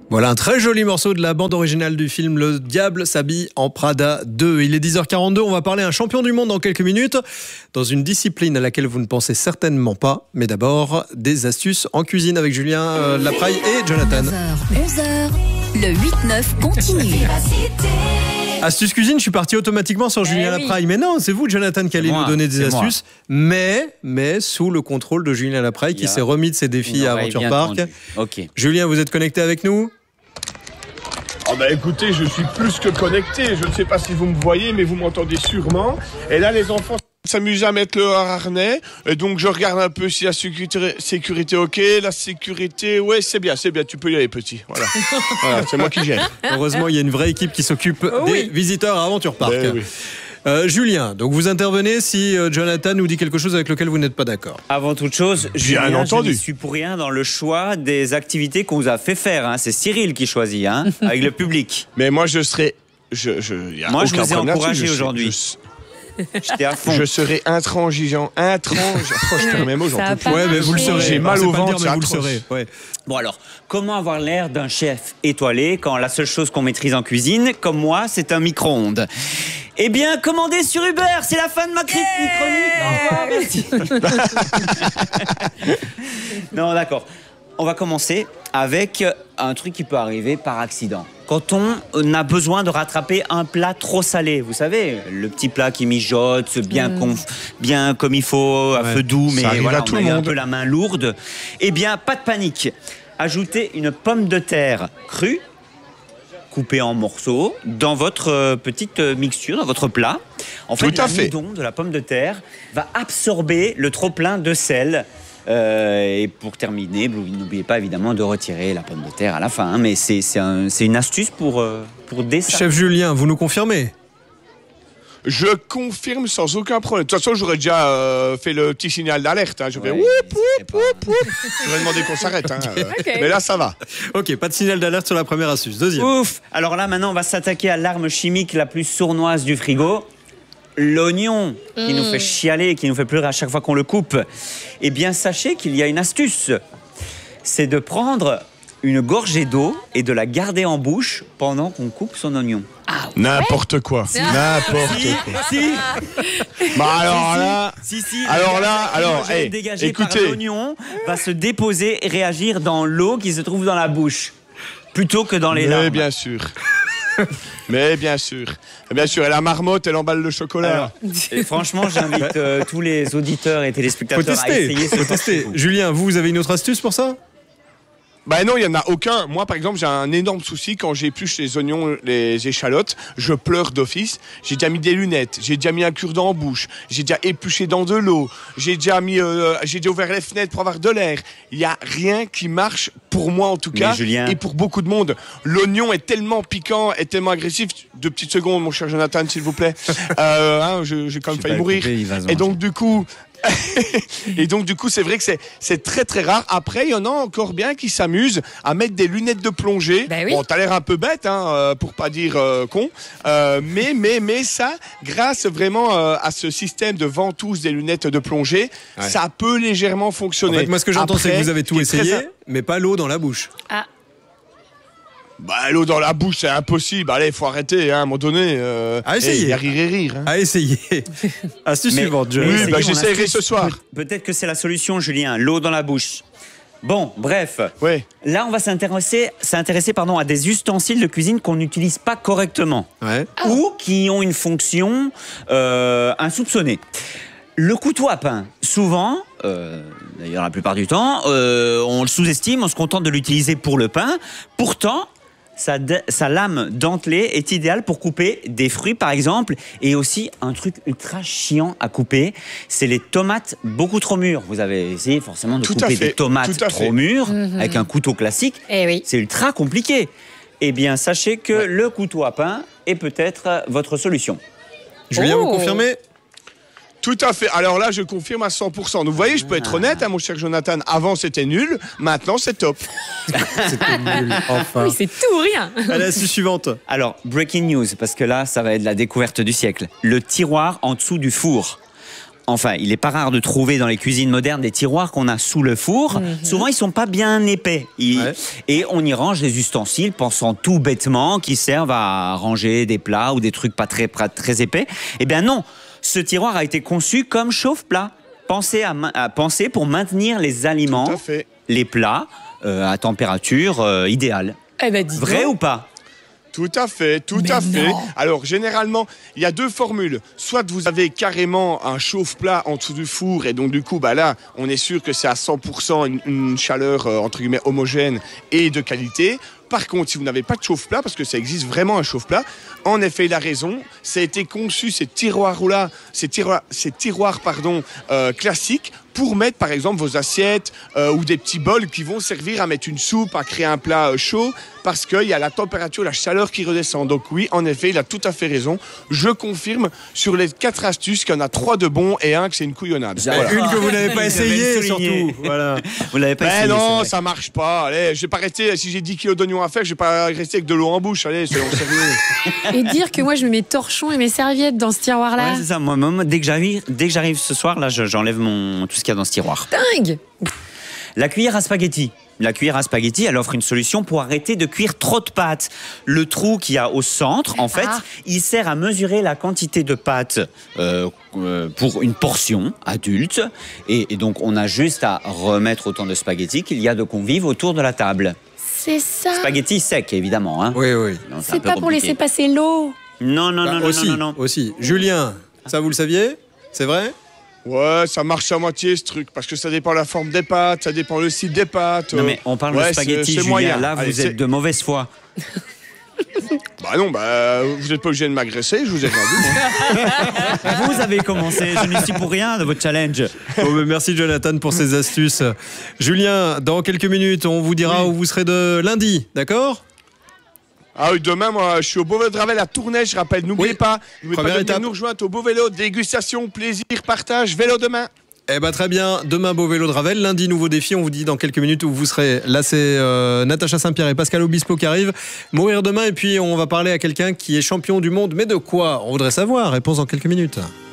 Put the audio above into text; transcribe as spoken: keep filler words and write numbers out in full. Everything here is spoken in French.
Voilà un très joli morceau de la bande originale du film Le Diable s'habille en Prada deux. Il est dix heures quarante-deux, on va parler à un champion du monde dans quelques minutes, dans une discipline à laquelle vous ne pensez certainement pas. Mais d'abord, des astuces en cuisine avec Julien euh, Lapraille et Jonathan. onze heures, le huit neuf continue. Astuce cuisine, je suis parti automatiquement sur Julien oui. Lapraille. Mais non, c'est vous, Jonathan, qui allez moi, nous donner des c'est moi. astuces. Mais, mais sous le contrôle de Julien Lapraille, qui s'est remis de ses défis à Aventure Park. Ok. Julien, vous êtes connecté avec nous ? Ah bah écoutez, je suis plus que connecté. Je ne sais pas si vous me voyez, mais vous m'entendez sûrement. Et là, les enfants s'amusent à mettre le harnais. Et donc, je regarde un peu si la sécurité, sécurité ok. La sécurité, ouais, c'est bien, c'est bien. Tu peux y aller, petit. Voilà, voilà, c'est moi qui gère. Heureusement, il y a une vraie équipe qui s'occupe Oh des oui. visiteurs à Aventure Park. Ben oui. Euh, Julien, donc vous intervenez si euh, Jonathan nous dit quelque chose avec lequel vous n'êtes pas d'accord. Avant toute chose, Julien, entendu. je ne suis pour rien dans le choix des activités qu'on vous a fait faire. Hein. C'est Cyril qui choisit, hein, avec le public. Mais moi, je serai... Je, je, y a Moi, je aucun vous ai problème encouragé là-dessus. Je suis- aujourd'hui. je- J'étais à fond. Je serai intransigeant, intransigeant. Oh, je perds mes mots, j'en Ça peux a plus. pas Ouais, mais vous le marché. serez. J'ai Enfin, mal c'est au pas le dire, ventre, mais c'est vous le atroce. serez. Ouais. Bon alors, comment avoir l'air d'un chef étoilé quand la seule chose qu'on maîtrise en cuisine, comme moi, c'est un micro-ondes? Eh bien, commandez sur Uber, c'est la fin de ma chronique. Au revoir, merci. Non, d'accord. On va commencer avec un truc qui peut arriver par accident. Quand on a besoin de rattraper un plat trop salé, vous savez, le petit plat qui mijote, bien, conf- bien comme il faut, à Ouais. feu doux, mais arrive voilà, à tout on a le eu un monde. peu la main lourde. Eh bien, pas de panique. Ajoutez une pomme de terre crue, coupée en morceaux, dans votre euh, petite euh, mixture, dans votre plat. En fait, Tout à fait. l'amidon de la pomme de terre va absorber le trop-plein de sel. Euh, et pour terminer, vous n'oubliez pas évidemment de retirer la pomme de terre à la fin. hein, mais c'est c'est un- c'est une astuce pour, euh, pour dessert. Chef Julien, vous nous confirmez ? Je confirme sans aucun problème. De toute façon, j'aurais déjà euh, fait le petit signal d'alerte. Hein. J'aurais Ouais, whoop, mais whoop, c'est pas- whoop, whoop. J'aurais demandé qu'on s'arrête. Hein. Euh, Ok. Mais là, ça va. Ok, pas de signal d'alerte sur la première astuce. Deuxième. Ouf. Alors là, maintenant, on va s'attaquer à l'arme chimique la plus sournoise du frigo. L'oignon, qui nous fait chialer, qui nous fait pleurer à chaque fois qu'on le coupe. Eh bien, sachez qu'il y a une astuce. C'est de prendre une gorgée d'eau et de la garder en bouche pendant qu'on coupe son oignon. N'importe quoi. N'importe quoi. Si, Bah alors là... si, si. Alors le là, gaz alors, lacrymogène hey, dégagé écoutez. par l'oignon va se déposer et réagir dans l'eau qui se trouve dans la bouche, plutôt que dans les Mais larmes. bien sûr. Mais bien sûr. Bien sûr, et la marmotte, elle emballe le chocolat. Alors, et franchement, j'invite euh, tous les auditeurs et Faut téléspectateurs à tester. essayer ce Faut test chez tester. vous. Julien, vous, vous avez une autre astuce pour ça ? Bah non, il y en a aucun. Moi, par exemple, j'ai un énorme souci quand j'épluche les oignons, les échalotes. Je pleure d'office. J'ai déjà mis des lunettes. J'ai déjà mis un cure-dent en bouche. J'ai déjà épluché dans de l'eau. J'ai déjà mis, euh, j'ai déjà ouvert les fenêtres pour avoir de l'air. Il y a rien qui marche pour moi en tout Mais cas Julien- et pour beaucoup de monde. L'oignon est tellement piquant, est tellement agressif. Deux petites secondes, mon cher Jonathan, s'il vous plaît. Euh, hein, je- j'ai quand même Je sais failli pas mourir. couper, il va se Et donc venger. du coup. Et donc du coup c'est vrai que c'est c'est très très rare. Après il y en a encore bien qui s'amusent à mettre des lunettes de plongée. Ben oui. Bon, t'as l'air un peu bête hein, euh, pour pas dire euh, con, Euh, mais mais mais ça grâce vraiment euh, à ce système de ventouse des lunettes de plongée, Ouais. ça peut légèrement En fonctionner. fait, moi, ce que j'entends, c'est que Après, vous avez ce tout qui est très essayé, im- mais pas l'eau dans la bouche. Ah, Bah l'eau dans la bouche c'est impossible. Allez faut arrêter hein, à un moment donné. Euh, À essayer. hey, y a rire et rire. Hein. À essayer. Astuce Mais- suivante, mais Julien. Oui, essayez bah, mon j'essaierai astuce. ce soir. Pe- Peut-être que c'est la solution, Julien, l'eau dans la bouche. Bon, bref. Ouais. Là, on va s'intéresser, s'intéresser pardon, à des ustensiles de cuisine qu'on n'utilise pas correctement Ouais. ou qui ont une fonction euh, insoupçonnée. Le couteau à pain, souvent, euh, d'ailleurs la plupart du temps, euh, on le sous-estime, on se contente de l'utiliser pour le pain. Pourtant, sa, de- sa lame dentelée est idéale pour couper des fruits, par exemple, et aussi un truc ultra chiant à couper, c'est les tomates beaucoup trop mûres. Vous avez essayé forcément de Tout à couper fait, des tomates tout à trop fait. mûres avec un couteau classique. eh oui. C'est ultra compliqué. Eh bien, sachez que le couteau à pain est peut-être votre solution. Julien, Oh. vous confirmez ? Tout à fait. Alors là, je confirme à cent pour cent. Donc, vous voyez, je peux être honnête, hein, mon cher Jonathan. Avant, c'était nul. Maintenant, c'est top. C'était nul, enfin. Oui, c'est tout ou rien. Allez, astuce suivante. Alors, breaking news, parce que là, ça va être la découverte du siècle. Le tiroir en dessous du four. enfin, il n'est pas rare de trouver dans les cuisines modernes des tiroirs qu'on a sous le four. Mm-hmm. Souvent, ils ne sont pas bien épais. Ils, ouais. Et on y range des ustensiles, pensant tout bêtement, qui servent à ranger des plats ou des trucs pas très, pas très épais. Eh bien non, ce tiroir a été conçu comme chauffe-plat. Pensé, à, à, pensé pour maintenir les aliments, les plats, euh, à température euh, idéale. Eh ben, dis Vrai donc. ou pas? Tout à fait, tout Mais à fait. non. Alors, généralement, il y a deux formules. Soit vous avez carrément un chauffe-plat en dessous du four, et donc du coup, bah là, on est sûr que c'est à cent pour cent une, une chaleur, euh, entre guillemets, homogène et de qualité. Par contre, si vous n'avez pas de chauffe-plat, parce que ça existe vraiment un chauffe-plat, en effet, il a raison. Ça a été conçu, ces tiroirs-là, ces tiroirs, ces tiroirs pardon, euh, classiques, pour mettre, par exemple, vos assiettes euh, ou des petits bols qui vont servir à mettre une soupe, à créer un plat euh, chaud, parce qu'il y a la température, la chaleur qui redescend. Donc oui, en effet, il a tout à fait raison. Je confirme, sur les quatre astuces, qu'il y en a trois de bons et un que c'est une couillonnade. Voilà. Une que vous n'avez pas essayé, surtout. Voilà. Vous l'avez pas Mais essayé, non, ça marche pas. Allez, je vais pas rester, si j'ai dix kilos d'oignons à faire, je vais pas rester avec de l'eau en bouche. Allez, soyons sérieux. Et dire que moi, je mets mes torchons et mes serviettes dans ce tiroir-là. Ouais, c'est ça. Moi, moi, dès que j'arrive, dès que j'arrive ce soir, là, je, j'enlève mon tout ce qu'il y a dans ce tiroir. Dingue. La cuillère à spaghetti. La cuillère à spaghetti, elle offre une solution pour arrêter de cuire trop de pâtes. Le trou qu'il y a au centre, en fait, ah. il sert à mesurer la quantité de pâtes euh, euh, pour une portion adulte. Et, et donc, on a juste à remettre autant de spaghetti qu'il y a de convives autour de la table. C'est ça. Spaghetti sec, évidemment. Hein. Oui, oui. Non, c'est c'est pas pour laisser passer l'eau. Non, non, bah, non, aussi, non, non, non. Aussi. Julien, ça vous le saviez? C'est vrai? Ouais, ça marche à moitié ce truc, parce que ça dépend de la forme des pâtes, ça dépend le style des pâtes. Non mais on parle ouais, de spaghetti, c'est, c'est Julien, moyen. Là Allez, vous êtes de mauvaise foi. Bah non, bah vous n'êtes pas obligé de m'agresser, je vous ai pas dit. Vous avez commencé, je n'y suis pour rien de votre challenge. Bon, bah, merci Jonathan pour ces astuces. Julien, dans quelques minutes, on vous dira oui. où vous serez de lundi, d'accord? Ah oui, demain, moi, je suis au Beau Vélo de Ravel à Tournai, je rappelle, n'oubliez oui. pas, n'oubliez Première pas de venir nous rejoindre au Beau Vélo, dégustation, plaisir, partage, vélo demain. Eh ben très bien, demain Beau Vélo de Ravel, lundi nouveau défi, on vous dit dans quelques minutes où vous serez. Là c'est euh, Natacha Saint-Pierre et Pascal Obispo qui arrivent. Mourir demain et puis on va parler à quelqu'un qui est champion du monde, mais de quoi? On voudrait savoir, réponse dans quelques minutes.